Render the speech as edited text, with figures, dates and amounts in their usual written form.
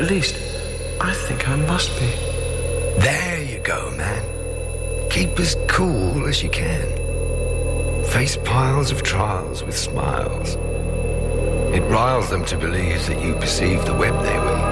least, I think I must be. There you go, man. Keep as cool as you can. Face piles of trials with smiles. It riles them to believe that you perceive the web they weave.